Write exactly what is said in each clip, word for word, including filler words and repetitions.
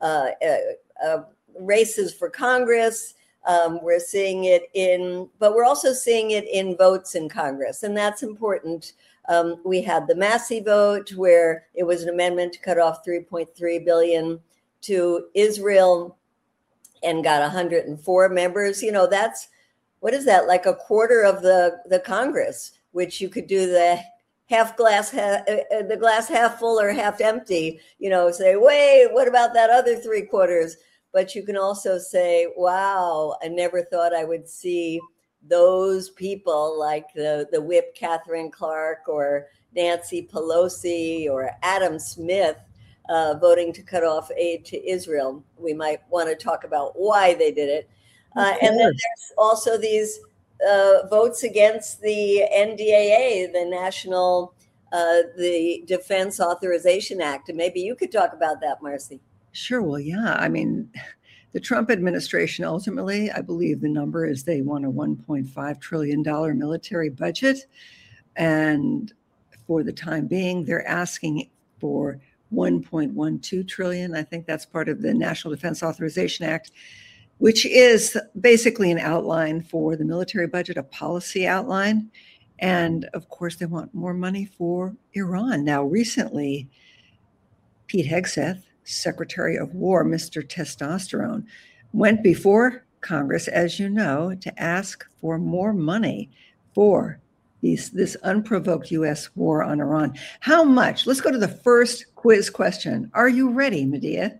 uh, uh, uh, races for Congress. Um, we're seeing it in, but we're also seeing it in votes in Congress, and that's important. Um, we had the Massey vote where it was an amendment to cut off three point three billion dollars to Israel and got one hundred four members. You know, that's, what is that, like a quarter of the, the Congress, which you could do the half glass, ha- the glass half full or half empty, you know, say, wait, what about that other three quarters? But you can also say, wow, I never thought I would see those people like the, the whip Catherine Clark or Nancy Pelosi or Adam Smith uh, voting to cut off aid to Israel. We might want to talk about why they did it. Uh, and then there's also these uh, votes against the N D A A, the National, uh, the Defense Authorization Act. And maybe you could talk about that, Marcy. Sure. Well, yeah. I mean, the Trump administration, ultimately, I believe the number is they want a one point five trillion dollars military budget. And for the time being, they're asking for one point one two trillion dollars. I think that's part of the National Defense Authorization Act, which is basically an outline for the military budget, a policy outline. And of course, they want more money for Iran. Now, recently, Pete Hegseth, Secretary of War, Mister Testosterone, went before Congress, as you know, to ask for more money for these, this unprovoked U S war on Iran. How much? Let's go to the first quiz question. Are you ready, Medea?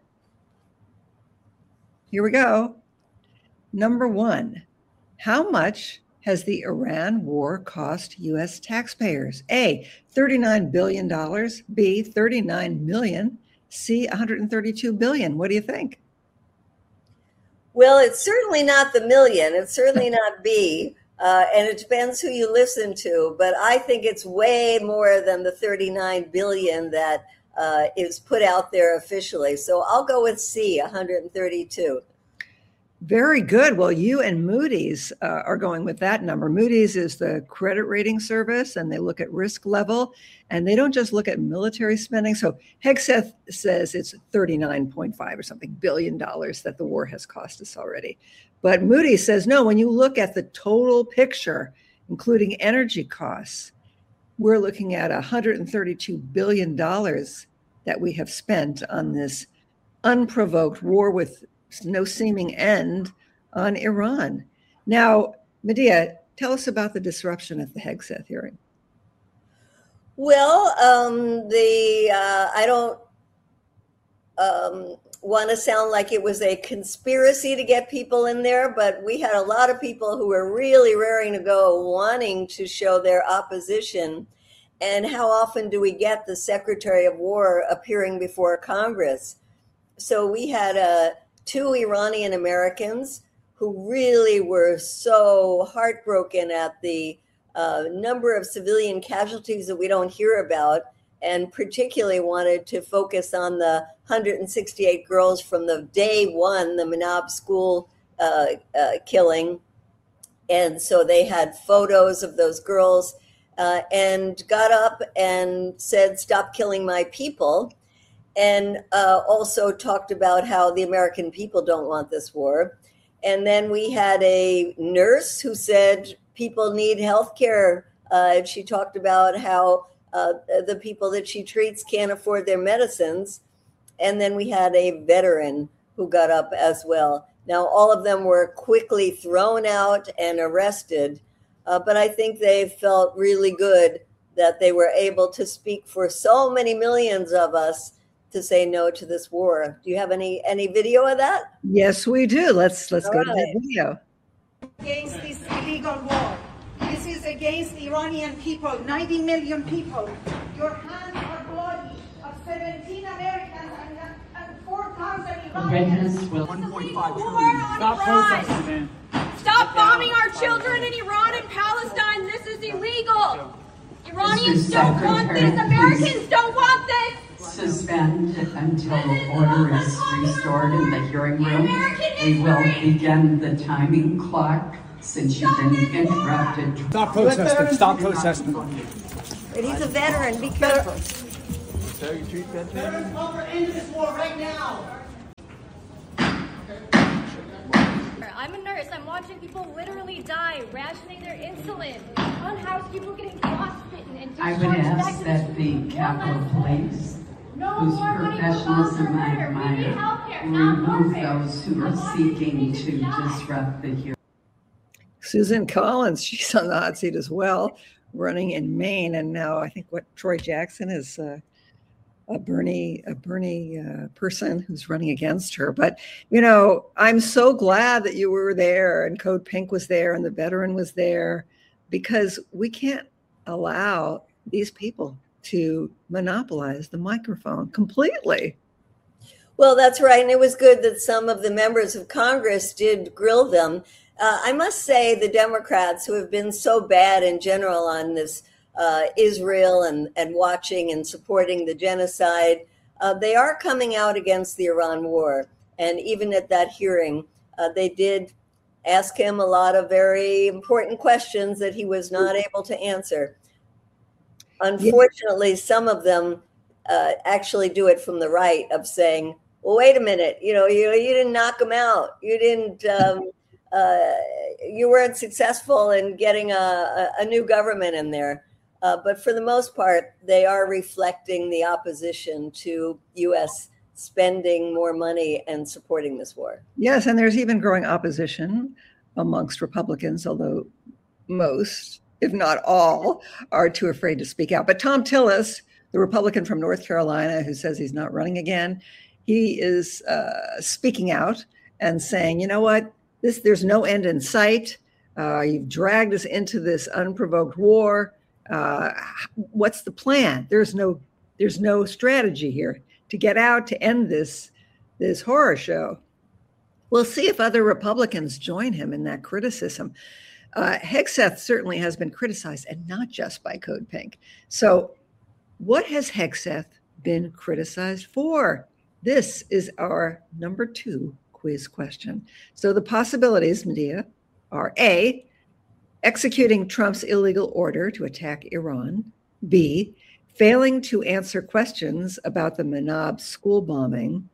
Here we go. Number one, how much has the Iran war cost U S taxpayers? A, thirty-nine billion dollars, B, thirty-nine million dollars, C, one hundred thirty-two billion dollars. What do you think? Well, it's certainly not the million. It's certainly not B. Uh, and it depends who you listen to. But I think it's way more than the thirty-nine billion dollars that uh, is put out there officially. So I'll go with C, one hundred thirty-two. Very good. Well, you and Moody's uh, are going with that number. Moody's is the credit rating service, and they look at risk level, and they don't just look at military spending. So Hegseth says it's thirty-nine point five or something billion dollars that the war has cost us already. But Moody's says, no, when you look at the total picture, including energy costs, we're looking at one hundred thirty-two billion dollars that we have spent on this unprovoked war with no seeming end on Iran. Now, Medea, tell us about the disruption at the Hegseth hearing. Well, um, the uh, I don't um, want to sound like it was a conspiracy to get people in there, but we had a lot of people who were really raring to go, wanting to show their opposition. And how often do we get the Secretary of War appearing before Congress? So we had a two Iranian Americans who really were so heartbroken at the uh, number of civilian casualties that we don't hear about, and particularly wanted to focus on the one hundred sixty-eight girls from the day one, the Manab school uh, uh, killing. And so they had photos of those girls uh, and got up and said, "Stop killing my people." And uh, also talked about how the American people don't want this war. And then we had a nurse who said people need health care. Uh, she talked about how uh, the people that she treats can't afford their medicines. And then we had a veteran who got up as well. Now, all of them were quickly thrown out and arrested. Uh, but I think they felt really good that they were able to speak for so many millions of us to say no to this war. Do you have any any video of that? Yes, we do. Let's let's All go right. to the video. Against this illegal war. This is against the Iranian people, ninety million people. Your hands are bloody of seventeen Americans and, and four thousand Iranians. one point five Stop protesting, man. Stop bombing our children in Iran and Palestine. This is illegal. Iranians don't want this. Americans don't want this. Suspend until order is restored in the hearing room. We will begin the timing clock since you've been interrupted. Stop protesting. Stop protesting. But he's a veteran. Be careful. Veterans want to end this war right now. I'm a nurse. I'm watching people literally die, rationing their insulin, unhoused people getting frostbitten and I discharged would back ask to that the the school. Capitol Police, No whose more money for foster professionalism I murder. We need admire, healthcare, not remove warfare. those who I are want these seeking people to die. disrupt the hearing. Susan Collins, she's on the hot seat as well, running in Maine. And now I think what Troy Jackson is uh, a Bernie, a Bernie uh, person who's running against her. But, you know, I'm so glad that you were there and Code Pink was there and the veteran was there, because we can't allow these people to monopolize the microphone completely. Well, that's right. And it was good that some of the members of Congress did grill them. Uh, I must say the Democrats, who have been so bad in general on this uh, Israel and, and watching and supporting the genocide, uh, they are coming out against the Iran war. And even at that hearing, uh, they did ask him a lot of very important questions that he was not able to answer. Unfortunately, some of them uh, actually do it from the right, of saying, well, wait a minute, you know, you, you didn't knock him out. You didn't, um, uh, you weren't successful in getting a, a, a new government in there. Uh, but for the most part, they are reflecting the opposition to U S spending more money and supporting this war. Yes, and there's even growing opposition amongst Republicans, although most, if not all, are too afraid to speak out. But Thom Tillis, the Republican from North Carolina who says he's not running again, he is uh, speaking out and saying, you know what, this there's no end in sight. Uh, you've dragged us into this unprovoked war. Uh, what's the plan? There's no there's no strategy here to get out, to end this this horror show. We'll see if other Republicans join him in that criticism. Uh, Hegseth certainly has been criticized, and not just by Code Pink. So what has Hegseth been criticized for? This is our number two quiz question. So the possibilities, Medea, are A, executing Trump's illegal order to attack Iran, B, failing to answer questions about the Manab school bombing,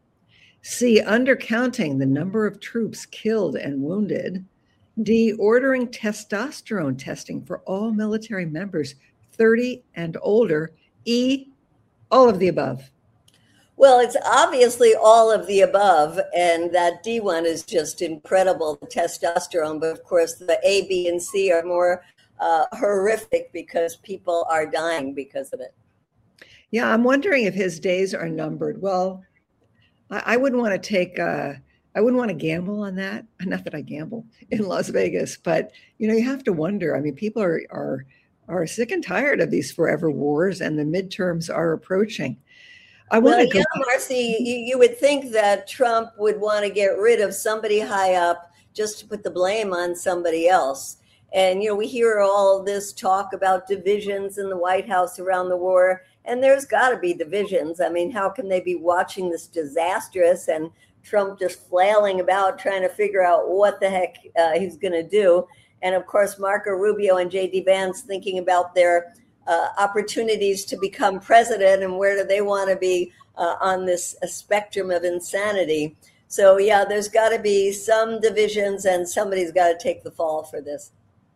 C, undercounting the number of troops killed and wounded, D, ordering testosterone testing for all military members thirty and older, E, all of the above. Well, it's obviously all of the above, and that D one is just incredible, the testosterone. But of course, the A, B, and C are more uh, horrific because people are dying because of it. Yeah, I'm wondering if his days are numbered. Well, I, I wouldn't want to take, uh, I wouldn't want to gamble on that. Not that I gamble in Las Vegas, but you know, you have to wonder. I mean, people are are are sick and tired of these forever wars, and the midterms are approaching. I want well, to go yeah, Marcy, you, you would think that Trump would want to get rid of somebody high up just to put the blame on somebody else. And, you know, we hear all this talk about divisions in the White House around the war, and there's got to be divisions. I mean, how can they be watching this disastrous and Trump just flailing about trying to figure out what the heck uh, he's going to do? And of course, Marco Rubio and J D Vance thinking about their Uh, opportunities to become president and where do they want to be uh, on this uh, spectrum of insanity. So yeah, there's got to be some divisions and somebody's got to take the fall for this.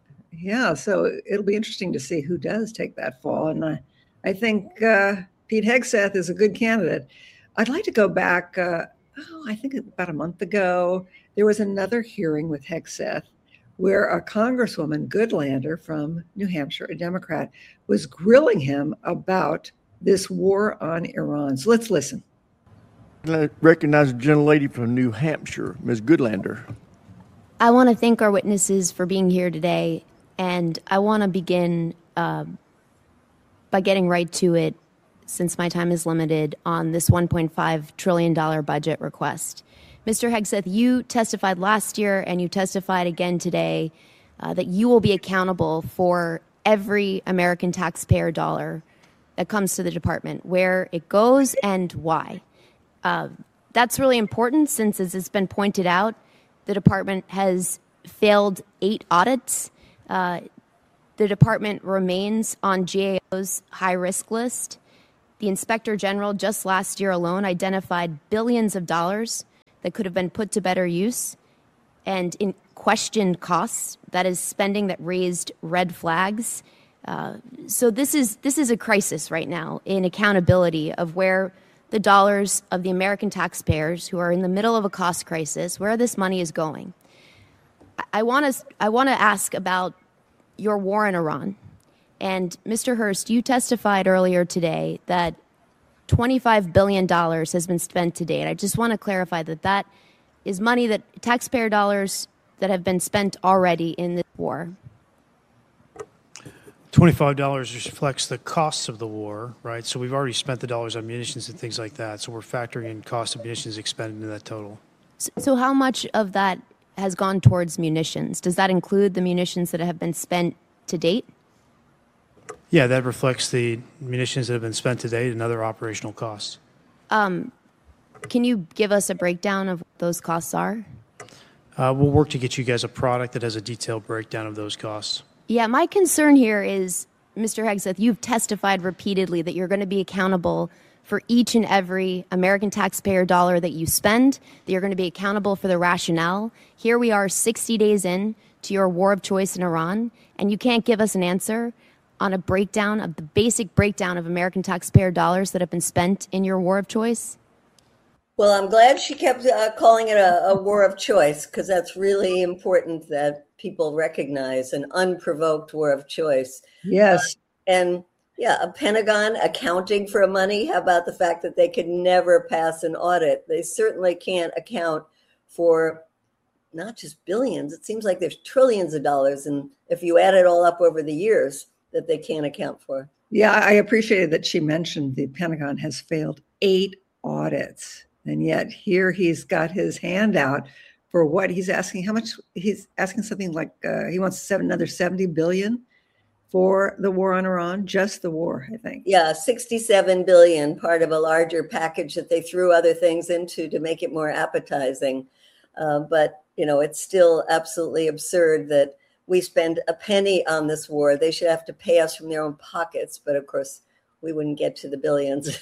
Yeah, so it'll be interesting to see who does take that fall. And I, I think uh, Pete Hegseth is a good candidate. I'd like to go back, uh, oh, I think about a month ago, there was another hearing with Hegseth where a Congresswoman, Goodlander from New Hampshire, a Democrat, was grilling him about this war on Iran. So let's listen. I recognize the gentlelady from New Hampshire, Miz Goodlander. I want to thank our witnesses for being here today, and I want to begin uh, by getting right to it, since my time is limited, on this one point five trillion dollars budget request. Mister Hegseth, you testified last year and you testified again today uh, that you will be accountable for every American taxpayer dollar that comes to the department, where it goes and why. Uh, that's really important since, as it's been pointed out, the department has failed eight audits. Uh, the department remains on G A O's high-risk list. The Inspector General just last year alone identified billions of dollars that could have been put to better use. and in questioned costs. That is spending that raised red flags. Uh, so this is this is a crisis right now in accountability of where the dollars of the American taxpayers who are in the middle of a cost crisis, where this money is going. I want to I want to ask about your war in Iran. And Mister Hurst, you testified earlier today that twenty-five billion dollars has been spent to date. I just want to clarify that that is money that taxpayer dollars that have been spent already in this war. twenty-five dollars reflects the costs of the war, right? So we've already spent the dollars on munitions and things like that. So we're factoring in cost of munitions expended in that total. So, so how much of that has gone towards munitions? Does that include the munitions that have been spent to date? Yeah, that reflects the munitions that have been spent to date and other operational costs. Um, can you give us a breakdown of what those costs are? Uh, we'll work to get you guys a product that has a detailed breakdown of those costs. Yeah, my concern here is, Mister Hegseth, you've testified repeatedly that you're going to be accountable for each and every American taxpayer dollar that you spend, that you're going to be accountable for the rationale. Here we are sixty days in to your war of choice in Iran, and you can't give us an answer on a breakdown of the basic breakdown of American taxpayer dollars that have been spent in your war of choice? Well, I'm glad she kept uh, calling it a, a war of choice, because that's really important that people recognize an unprovoked war of choice. Yes. Uh, and yeah, a Pentagon accounting for money. How about the fact that they could never pass an audit? They certainly can't account for not just billions. It seems like there's trillions of dollars. And if you add it all up over the years, that they can't account for. Yeah, I appreciated that she mentioned the Pentagon has failed eight audits. And yet here he's got his hand out for what he's asking. How much? He's asking something like uh, he wants seven, another seventy billion for the war on Iran, just the war, I think. Yeah, sixty-seven billion, part of a larger package that they threw other things into to make it more appetizing. Uh, but, you know, it's still absolutely absurd that we spend a penny on this war. They should have to pay us from their own pockets. But of course, we wouldn't get to the billions.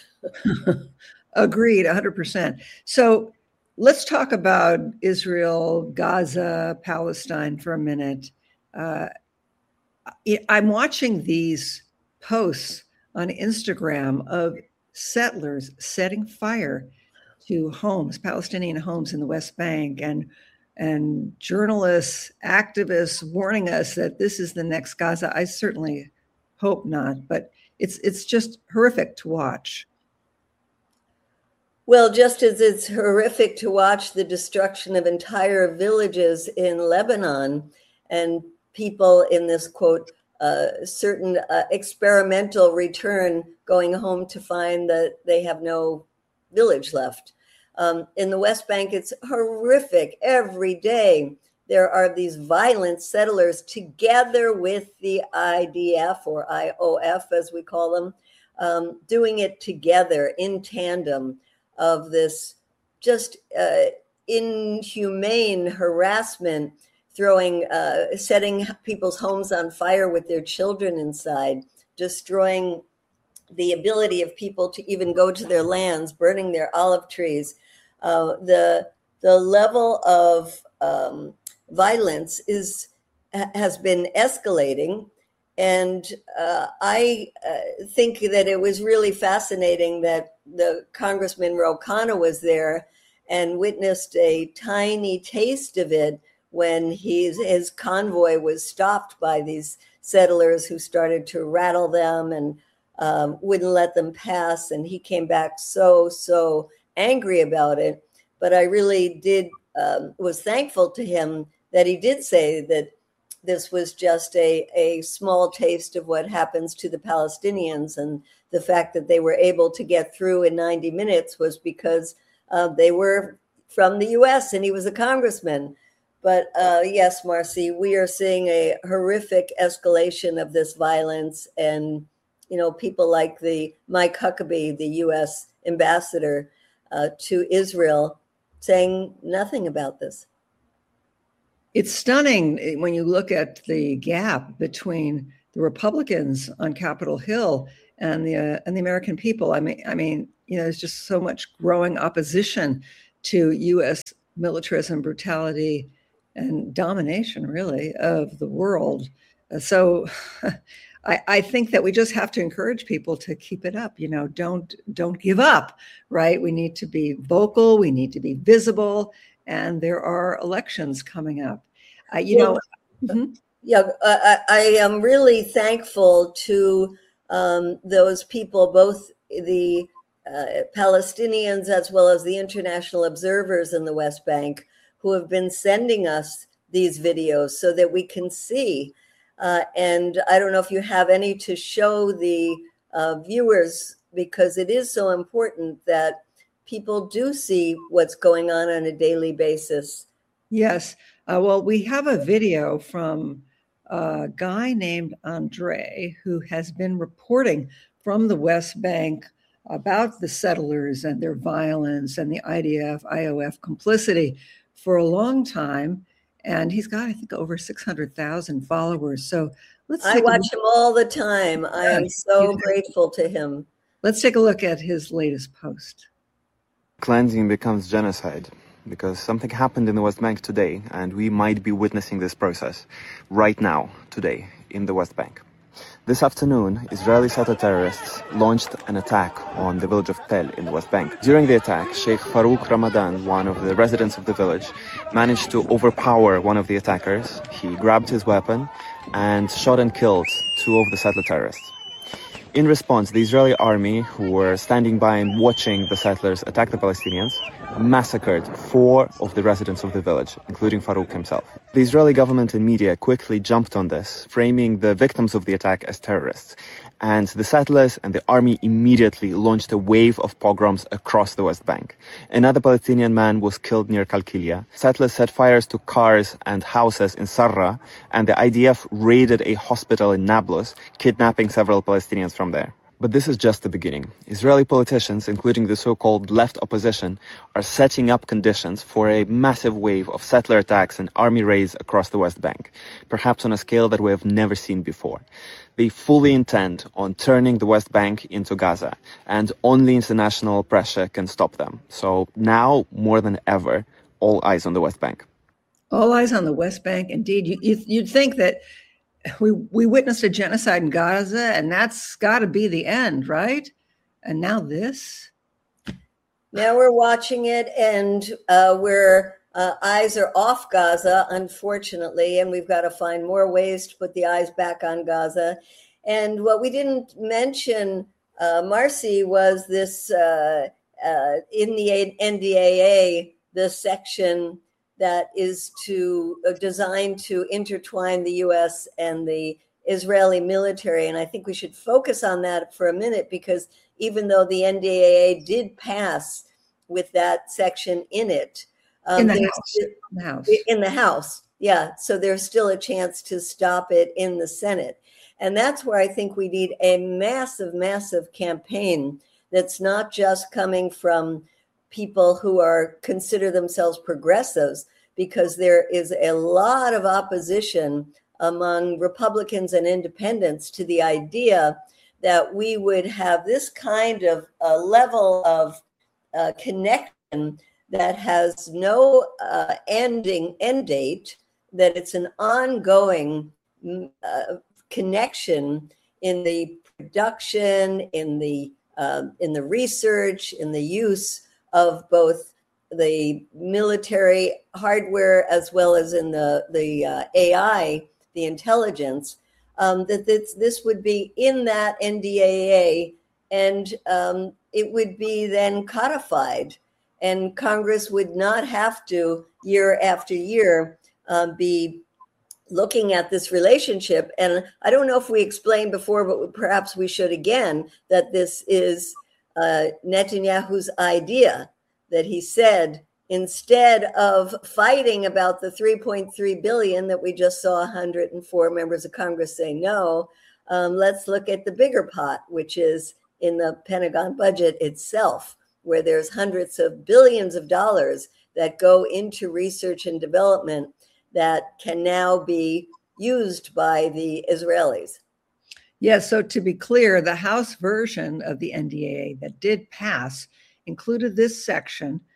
Agreed, one hundred percent. So let's talk about Israel, Gaza, Palestine for a minute. Uh, I'm watching these posts on Instagram of settlers setting fire to homes, Palestinian homes in the West Bank, and and journalists, activists warning us that this is the next Gaza. I certainly hope not, but it's it's just horrific to watch. Well, just as it's horrific to watch the destruction of entire villages in Lebanon and people in this, quote, uh, certain uh, experimental return going home to find that they have no village left. Um, in the West Bank, it's horrific. Every day there are these violent settlers together with the I D F or I O F, as we call them, um, doing it together in tandem of this just uh, inhumane harassment, throwing, uh, setting people's homes on fire with their children inside, destroying the ability of people to even go to their lands, burning their olive trees. Uh, the the level of um, violence is has been escalating, and uh, I uh, think that it was really fascinating that the Congressman Ro Khanna was there and witnessed a tiny taste of it when he's, his convoy was stopped by these settlers who started to rattle them and um, wouldn't let them pass. And he came back so, so angry about it. But I really did, um, was thankful to him that he did say that this was just a, a small taste of what happens to the Palestinians. And the fact that they were able to get through in ninety minutes was because uh, they were from the U S and he was a congressman. But uh, yes, Marcy, we are seeing a horrific escalation of this violence. And, you know, people like the Mike Huckabee, the U S ambassador uh, to Israel, saying nothing about this. It's stunning when you look at the gap between the Republicans on Capitol Hill and the uh, and the American people. I mean, I mean, you know, there's just so much growing opposition to U S militarism, brutality, and domination, really, of the world. So I, I think that we just have to encourage people to keep it up. You know, don't don't give up, right? We need to be vocal. We need to be visible. And there are elections coming up. Uh, you Well, know, mhm. Yeah, I, I am really thankful to um, those people, both the uh, Palestinians as well as the international observers in the West Bank, who have been sending us these videos so that we can see. Uh, and I don't know if you have any to show the uh, viewers, because it is so important that people do see what's going on on a daily basis. Yes. Uh, well, we have a video from a guy named Andre who has been reporting from the West Bank about the settlers and their violence and the I D F, I O F complicity for a long time. And he's got, I think, over six hundred thousand followers. So let's I take a watch look. him all the time. I am Yes, so you do. grateful to him. Let's take a look at his latest post. Cleansing becomes genocide because something happened in the West Bank today, and we might be witnessing this process right now, today, in the West Bank. This afternoon, Israeli settler terrorists launched an attack on the village of Tel in the West Bank. During the attack, Sheikh Farouk Ramadan, one of the residents of the village, managed to overpower one of the attackers. He grabbed his weapon and shot and killed two of the settler terrorists. In response, the Israeli army, who were standing by and watching the settlers attack the Palestinians, massacred four of the residents of the village, including Farouk himself. The Israeli government and media quickly jumped on this, framing the victims of the attack as terrorists. And the settlers and the army immediately launched a wave of pogroms across the West Bank. Another Palestinian man was killed near Kalkilia. Settlers set fires to cars and houses in Sarra, and the I D F raided a hospital in Nablus, kidnapping several Palestinians from there. But this is just the beginning. Israeli politicians, including the so-called left opposition, are setting up conditions for a massive wave of settler attacks and army raids across the West Bank, perhaps on a scale that we have never seen before. They fully intend on turning the West Bank into Gaza, and only international pressure can stop them. So now, more than ever, all eyes on the West Bank. All eyes on the West Bank, indeed. You, you, you'd think that we we witnessed a genocide in Gaza, and that's got to be the end, right? And now this. Now we're watching it, and uh, we're uh, eyes are off Gaza, unfortunately, and we've got to find more ways to put the eyes back on Gaza. And what we didn't mention, uh, Marcy, was this uh, uh, in the N D A A, the section that is to uh, designed to intertwine the U S and the Israeli military. And I think we should focus on that for a minute, because even though the N D A A did pass with that section in it, um, In the there's House. still- In the House. in the House, yeah. So there's still a chance to stop it in the Senate. And that's where I think we need a massive, massive campaign that's not just coming from people who are consider themselves progressives, because there is a lot of opposition among Republicans and independents to the idea that we would have this kind of uh, level of uh, connection that has no uh, ending end date, that it's an ongoing uh, connection in the production, in the uh, in the research, in the use of both the military hardware as well as in the the uh, A I, the intelligence. Um, that this this would be in that N D A A, and um, it would be then codified, and Congress would not have to year after year um, be looking at this relationship. And I don't know if we explained before, but perhaps we should again, that this is uh, Netanyahu's idea, that he said, instead of fighting about the three point three billion that we just saw one hundred four members of Congress say no, um, let's look at the bigger pot, which is in the Pentagon budget itself, where there's hundreds of billions of dollars that go into research and development that can now be used by the Israelis. Yes, so to be clear, the House version of the N D A A that did pass included this section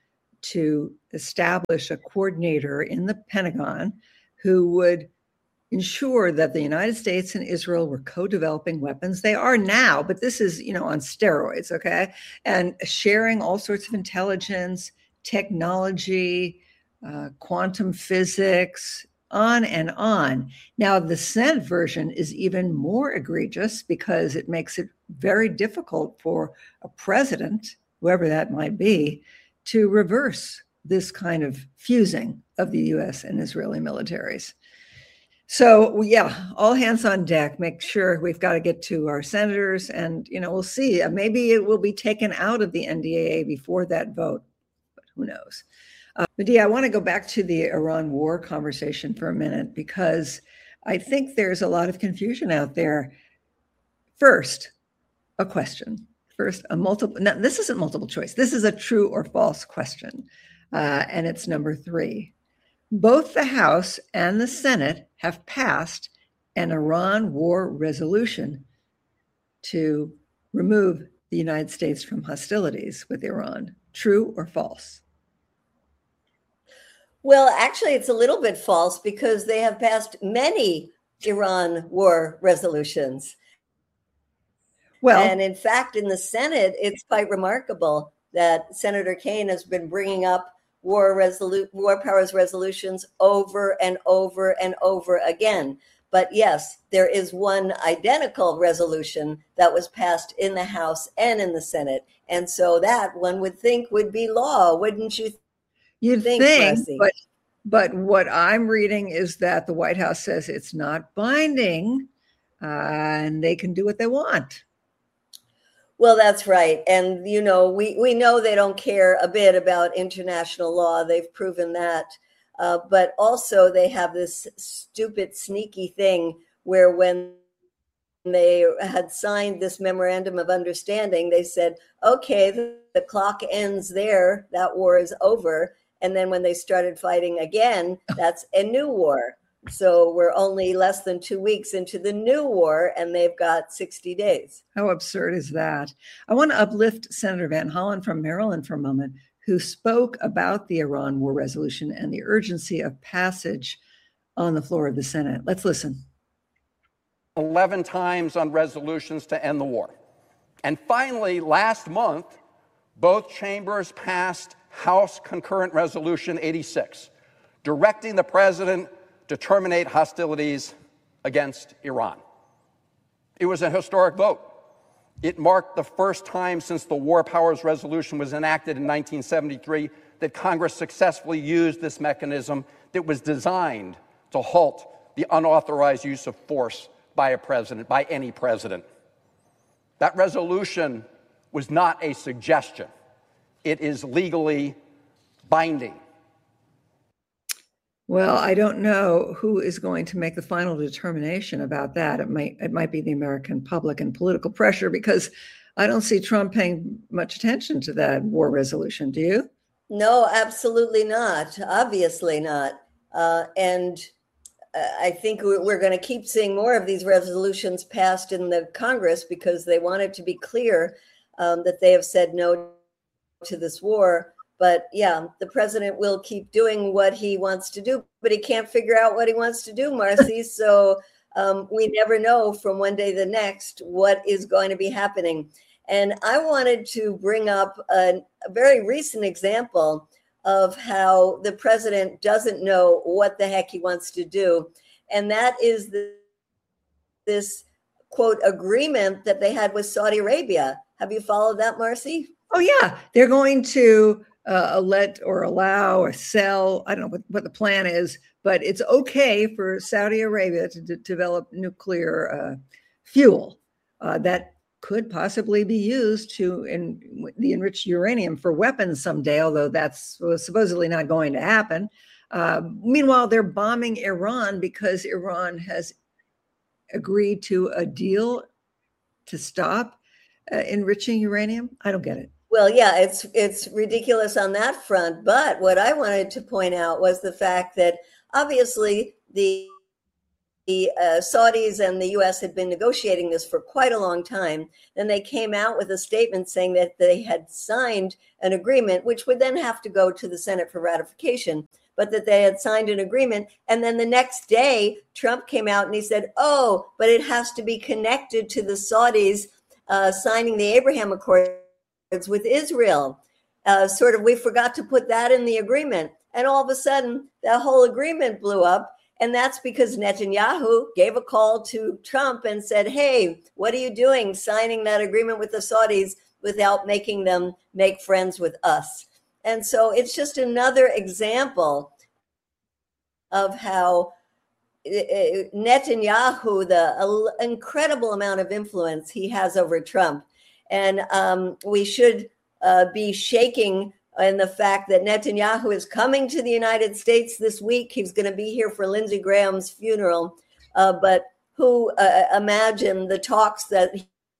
to establish a coordinator in the Pentagon who would ensure that the United States and Israel were co-developing weapons. They are now, but this is, you know, on steroids, okay? And sharing all sorts of intelligence, technology, uh, quantum physics, on and on. Now, the Senate version is even more egregious because it makes it very difficult for a president, whoever that might be, to reverse this kind of fusing of the U S and Israeli militaries. So yeah, all hands on deck. Make sure we've got to get to our senators, and you know we'll see. Maybe it will be taken out of the N D A A before that vote, but who knows? Uh, Medea, I want to go back to the Iran war conversation for a minute because I think there's a lot of confusion out there. First, a question. First, a multiple. Now, this isn't multiple choice. This is a true or false question, uh, and it's number three. Both the House and the Senate have passed an Iran war resolution to remove the United States from hostilities with Iran. True or false? Well, actually, it's a little bit false because they have passed many Iran war resolutions. Well, and in fact, in the Senate, it's quite remarkable that Senator Kaine has been bringing up war resolu- war powers resolutions over and over and over again. But yes, there is one identical resolution that was passed in the House and in the Senate. And so that one would think would be law, wouldn't you? You'd think, think, Marcy? but but what I'm reading is that the White House says it's not binding, uh, and they can do what they want. Well, that's right. And, you know, we, we know they don't care a bit about international law. They've proven that. Uh, but also they have this stupid, sneaky thing where when they had signed this memorandum of understanding, they said, okay, the, the clock ends there. That war is over. And then when they started fighting again, that's a new war. So we're only less than two weeks into the new war, and they've got sixty days. How absurd is that? I want to uplift Senator Van Hollen from Maryland for a moment, who spoke about the Iran war resolution and the urgency of passage on the floor of the Senate. Let's listen. eleven times on resolutions to end the war. And finally, last month, both chambers passed House Concurrent Resolution eighty-six, directing the president to terminate hostilities against Iran. It was a historic vote. It marked the first time since the War Powers Resolution was enacted in nineteen seventy-three that Congress successfully used this mechanism that was designed to halt the unauthorized use of force by a president, by any president. That resolution was not a suggestion. It is legally binding. Well, I don't know who is going to make the final determination about that. It might it might be the American public and political pressure, because I don't see Trump paying much attention to that war resolution. Do you? No, absolutely not. Obviously not. Uh, and uh, I think we're, we're going to keep seeing more of these resolutions passed in the Congress because they want it to be clear um, that they have said no to this war. But yeah, the president will keep doing what he wants to do, but he can't figure out what he wants to do, Marcy. So um, we never know from one day to the next what is going to be happening. And I wanted to bring up a, a very recent example of how the president doesn't know what the heck he wants to do. And that is the, this, quote, agreement that they had with Saudi Arabia. Have you followed that, Marcy? Oh, yeah. They're going to uh, let or allow or sell. I don't know what, what the plan is, but it's okay for Saudi Arabia to d- develop nuclear uh, fuel uh, that could possibly be used to in the enriched uranium for weapons someday, although that's supposedly not going to happen. Uh, meanwhile, they're bombing Iran because Iran has agreed to a deal to stop uh, enriching uranium. I don't get it. Well, yeah, it's it's ridiculous on that front. But what I wanted to point out was the fact that obviously the the uh, Saudis and the U S had been negotiating this for quite a long time. Then they came out with a statement saying that they had signed an agreement, which would then have to go to the Senate for ratification, but that they had signed an agreement. And then the next day, Trump came out and he said, oh, but it has to be connected to the Saudis uh, signing the Abraham Accords with Israel. Uh, sort of, we forgot to put that in the agreement. And all of a sudden, that whole agreement blew up. And that's because Netanyahu gave a call to Trump and said, hey, what are you doing signing that agreement with the Saudis without making them make friends with us? And so it's just another example of how Netanyahu, the incredible amount of influence he has over Trump. And um, we should uh, be shaking in the fact that Netanyahu is coming to the United States this week. He's going to be here for Lindsey Graham's funeral. Uh, but who uh, imagine the talks that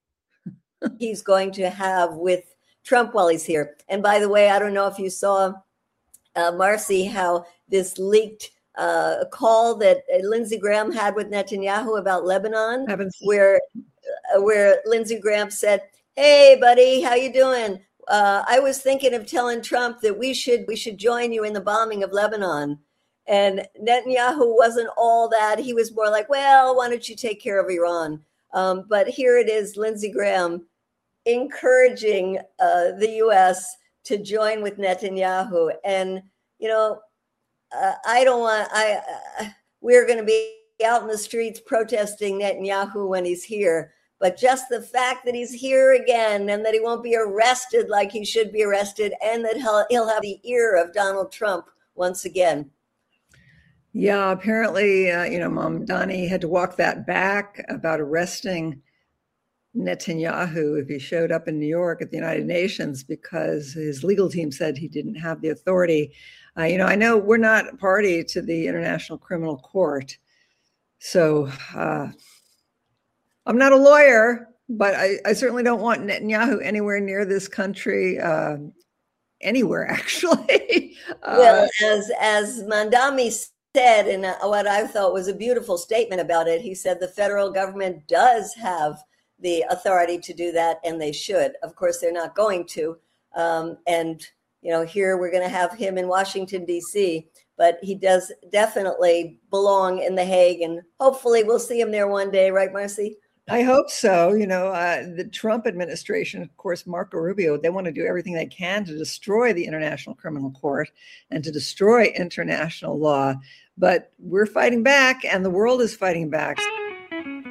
he's going to have with Trump while he's here? And by the way, I don't know if you saw, uh, Marcy, how this leaked uh, call that Lindsey Graham had with Netanyahu about Lebanon, where uh, where Lindsey Graham said, hey, buddy, how you doing? Uh, I was thinking of telling Trump that we should we should join you in the bombing of Lebanon. And Netanyahu wasn't all that. He was more like, well, why don't you take care of Iran? Um, but here it is, Lindsey Graham encouraging uh, the U S to join with Netanyahu. And, you know, uh, I don't want, I, uh, we're going to be out in the streets protesting Netanyahu when he's here. But just the fact that he's here again and that he won't be arrested like he should be arrested, and that he'll, he'll have the ear of Donald Trump once again. Yeah, apparently, uh, you know, Mamdani had to walk that back about arresting Netanyahu if he showed up in New York at the United Nations, because his legal team said he didn't have the authority. Uh, you know, I know we're not a party to the International Criminal Court, so uh, I'm not a lawyer, but I, I certainly don't want Netanyahu anywhere near this country, uh, anywhere, actually. uh, Well, as as Mamdani said, in a, what I thought was a beautiful statement about it, he said the federal government does have the authority to do that, and they should. Of course, they're not going to. Um, and, you know, here we're going to have him in Washington, D C, but he does definitely belong in The Hague, and hopefully we'll see him there one day, right, Marcy? I hope so. You know, uh, the Trump administration, of course, Marco Rubio, they want to do everything they can to destroy the International Criminal Court and to destroy international law. But we're fighting back, and the world is fighting back.